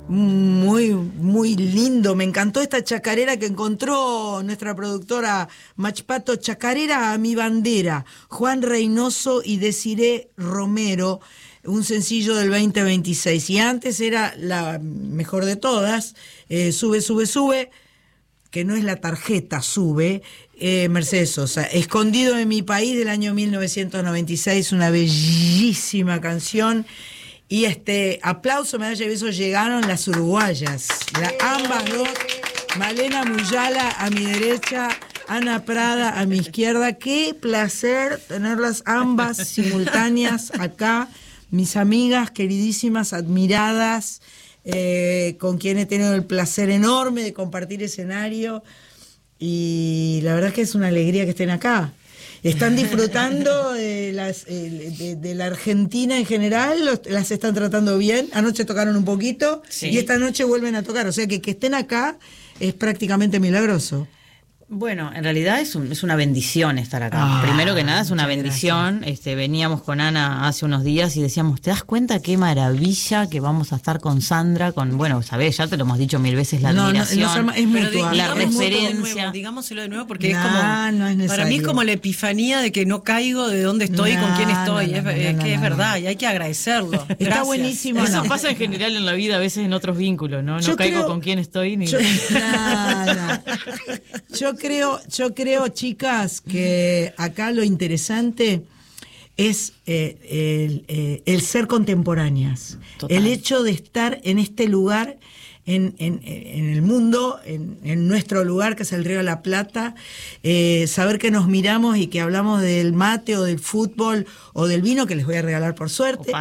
Muy, muy lindo. Me encantó esta chacarera que encontró nuestra productora Machpato. Chacarera a mi bandera. Juan Reynoso y Desiree Romero. Un sencillo del 2026. Y antes era la mejor de todas. Sube, sube, sube. Que no es la tarjeta, sube. Mercedes Sosa. Escondido en mi país, del año 1996. Una bellísima canción. Y aplauso, medalla y besos, llegaron las uruguayas, ambas dos, Malena Muyala a mi derecha, Ana Prada a mi izquierda. Qué placer tenerlas ambas simultáneas acá, mis amigas queridísimas, admiradas, con quien he tenido el placer enorme de compartir escenario, y la verdad es que es una alegría que estén acá. ¿Están disfrutando de la Argentina en general? ¿Las están tratando bien? Anoche tocaron un poquito, sí, y esta noche vuelven a tocar. O sea que estén acá es prácticamente milagroso. Bueno, en realidad es una bendición estar acá. Primero que nada es una bendición. Veníamos con Ana hace unos días y decíamos, ¿te das cuenta qué maravilla que vamos a estar con Sandra? Bueno, sabés, ya te lo hemos dicho 1000 veces, la admiración, es mutua, la referencia. Digámoselo de nuevo porque es como, para mí es como la epifanía de que no caigo de dónde estoy y con quién estoy. Es verdad, y hay que agradecerlo. Está buenísimo. Eso pasa en general en la vida, a veces en otros vínculos, ¿no? No caigo con quién estoy ni... Yo creo, chicas, que acá lo interesante es el ser contemporáneas. Total. El hecho de estar en este lugar, en el mundo, en nuestro lugar, que es el Río de la Plata, saber que nos miramos y que hablamos del mate o del fútbol o del vino, que les voy a regalar por suerte,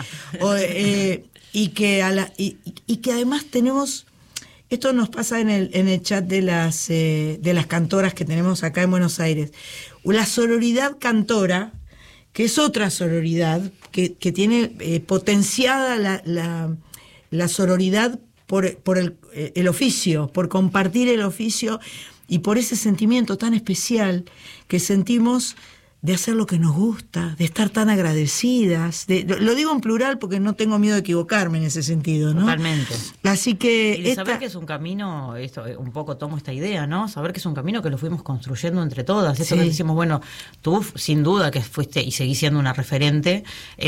y que además tenemos... Esto nos pasa en el chat de las cantoras que tenemos acá en Buenos Aires. La sororidad cantora, que es otra sororidad, que tiene potenciada la sororidad por el oficio, por compartir el oficio y por ese sentimiento tan especial que sentimos de hacer lo que nos gusta, de estar tan agradecidas. Lo digo en plural porque no tengo miedo de equivocarme en ese sentido, ¿no? Totalmente. Así que... Y de saber que es un camino, esto un poco tomo esta idea, ¿no? Saber que es un camino que lo fuimos construyendo entre todas. Eso que decimos, bueno, tú sin duda que fuiste y seguís siendo una referente,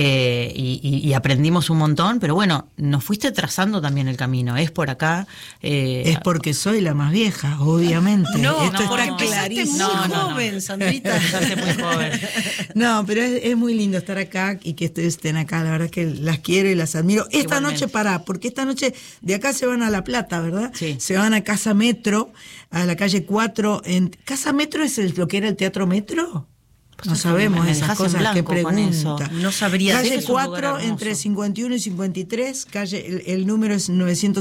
y aprendimos un montón, pero bueno, nos fuiste trazando también el camino. Es por acá... es porque soy la más vieja, obviamente. Esto está clarísimo. Muy joven, Sandrita. Empezaste muy joven. No, pero es muy lindo estar acá y que ustedes estén acá. La verdad es que las quiero y las admiro. Esta noche porque esta noche de acá se van a La Plata, ¿verdad? Sí. Se van a Casa Metro, a la calle 4. ¿Casa Metro es lo que era el Teatro Metro? No sabemos esas cosas que pregunta. No sabría. Calle 4, entre 51 y 53, el número es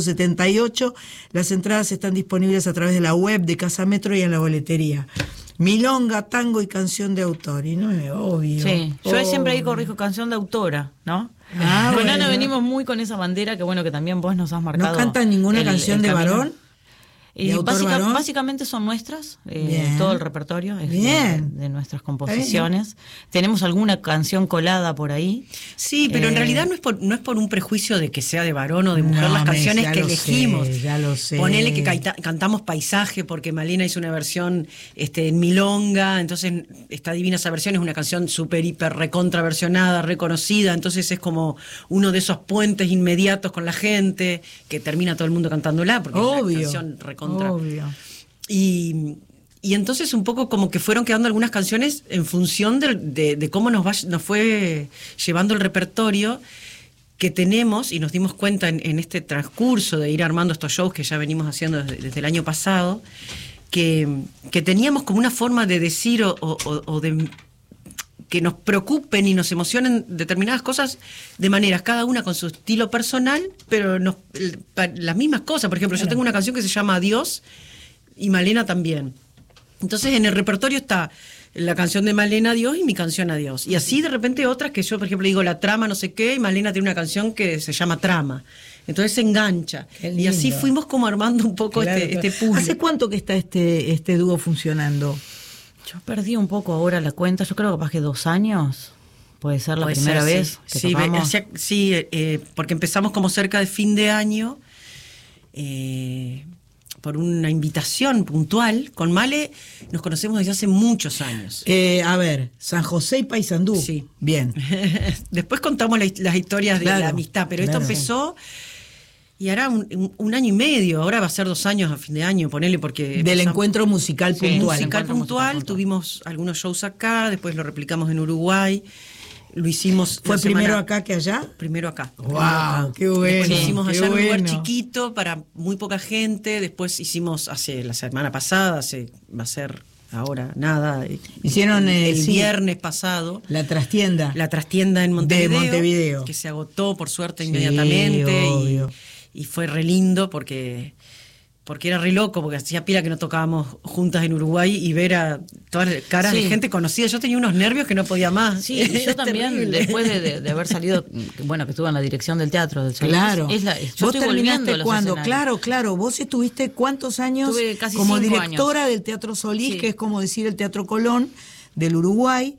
978. Las entradas están disponibles a través de la web de Casa Metro y en la boletería. Milonga, tango y canción de autor. Y no es obvio. Sí, yo siempre ahí corrijo canción de autora, ¿no? Con Ana venimos muy con esa bandera que bueno, que también vos nos has marcado. ¿No cantan ninguna canción de varón? Y básicamente son nuestras, todo el repertorio es de nuestras composiciones. Tenemos alguna canción colada por ahí. Sí, pero en realidad no es por un prejuicio de que sea de varón o de mujer las canciones que elegimos. Ya lo sé. Ponele que cantamos Paisaje porque Malena hizo una versión en milonga, entonces está divina esa versión, es una canción súper, hiper, recontra versionada, reconocida, entonces es como uno de esos puentes inmediatos con la gente que termina todo el mundo cantándola porque es una canción recontra. Obvio. Y entonces un poco como que fueron quedando algunas canciones en función de cómo nos fue llevando el repertorio que tenemos, y nos dimos cuenta en este transcurso de ir armando estos shows que ya venimos haciendo desde el año pasado, que teníamos como una forma de decir o de que nos preocupen y nos emocionen determinadas cosas de maneras, cada una con su estilo personal, pero las mismas cosas. Por ejemplo, yo tengo una canción que se llama Adiós y Malena también. Entonces en el repertorio está la canción de Malena Adiós y mi canción Adiós. Y así de repente otras que yo, por ejemplo, digo la trama no sé qué y Malena tiene una canción que se llama Trama. Entonces se engancha. Y así fuimos como armando un poco este puzzle. ¿Hace cuánto que está este dúo funcionando? Yo perdí un poco ahora la cuenta, yo creo que capaz que 2 años, puede ser la primera vez que tocamos. Sí, porque empezamos como cerca de fin de año por una invitación puntual. Con Male nos conocemos desde hace muchos años. A ver, San José y Paysandú. Sí. Bien. Después contamos las historias de la amistad, pero esto empezó y hará un año y medio, ahora va a ser 2 años a fin de año, ponele, porque... Del encuentro musical puntual. Musical puntual, tuvimos algunos shows acá, después lo replicamos en Uruguay. Lo hicimos... ¿Fue primero acá que allá? Primero acá. ¡Wow! ¡Qué bueno! Después lo hicimos allá en un lugar chiquito para muy poca gente. Después hicimos la semana pasada, va a ser ahora nada. Hicieron el viernes pasado. La trastienda. La trastienda en Montevideo. De Montevideo. Que se agotó, por suerte, inmediatamente. Y fue re lindo porque era re loco, porque hacía pila que no tocábamos juntas en Uruguay y ver a todas las caras de gente conocida. Yo tenía unos nervios que no podía más. Sí, yo también, terrible. Después de haber salido, bueno, que estuve en la dirección del teatro del Solís. Claro. Yo ¿Vos terminaste cuándo? Claro. Vos estuviste ¿cuántos años? Estuve casi como 5 directora años. Del Teatro Solís, que es como decir el Teatro Colón del Uruguay.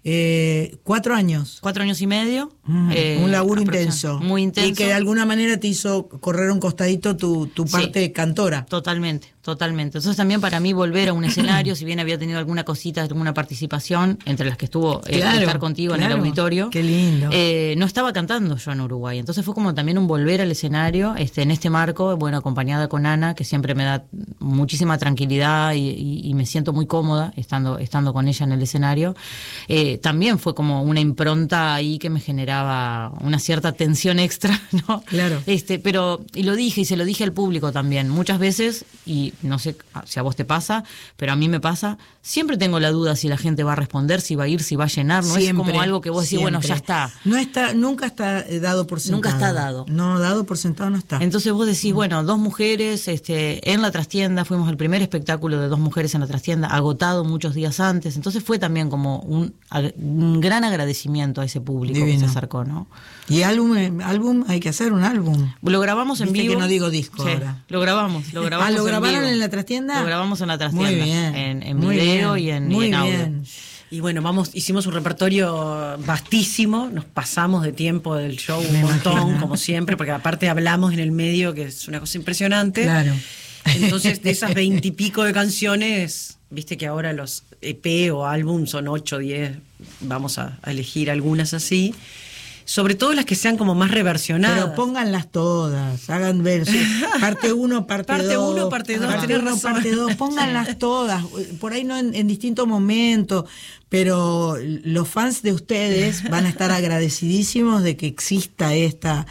4 años. 4 años y medio. Un laburo intenso. Muy intenso. Y que de alguna manera te hizo correr un costadito tu parte cantora. Totalmente. Entonces también para mí volver a un escenario, si bien había tenido alguna cosita, alguna participación, entre las que estuvo estar contigo en el auditorio. Qué lindo. No estaba cantando yo en Uruguay. Entonces fue como también un volver al escenario, en este marco, bueno, acompañada con Ana, que siempre me da muchísima tranquilidad y me siento muy cómoda estando con ella en el escenario. También fue como una impronta ahí que me generaba una cierta tensión extra, ¿no? Claro. Pero, y lo dije, y se lo dije al público también, muchas veces, y no sé si a vos te pasa, pero a mí me pasa, siempre tengo la duda si la gente va a responder, si va a ir, si va a llenar, no siempre, es como algo que vos decís, bueno, ya está. Nunca está dado por sentado. Nunca está dado. No, dado por sentado no está. Entonces vos decís, bueno, 2 mujeres en la trastienda, fuimos el primer espectáculo de 2 mujeres en la trastienda, agotado muchos días antes, entonces fue también como un gran agradecimiento a ese público. Divino. Que se acercó, ¿no? Y álbum, hay que hacer un álbum. Lo grabamos en vivo. Que no digo disco ahora. Lo grabamos. ¿Lo grabaron en la trastienda? Lo grabamos en la trastienda. Muy bien. En video y en audio. Bien. Y bueno, hicimos un repertorio vastísimo, nos pasamos de tiempo del show un montón, como siempre, porque aparte hablamos en el medio, que es una cosa impresionante. Claro. Entonces, de esas 20 y pico de canciones, viste que ahora los EP o álbum son 8, 10, vamos a elegir algunas así. Sobre todo las que sean como más reversionadas. Pero pónganlas todas, hagan versos. Parte 1, parte 2. Parte 1, parte 2, tenés razón. Parte 2, pónganlas todas. Por ahí no en distintos momentos, pero los fans de ustedes van a estar agradecidísimos de que exista esta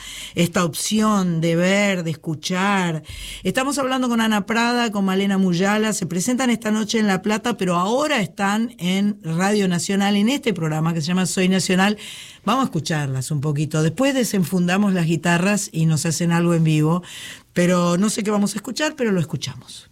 opción de ver, de escuchar. Estamos hablando con Ana Prada, con Malena Muyala, se presentan esta noche en La Plata, pero ahora están en Radio Nacional, en este programa que se llama Soy Nacional. Vamos a escucharlas un poquito. Después desenfundamos las guitarras y nos hacen algo en vivo. Pero no sé qué vamos a escuchar, pero lo escuchamos.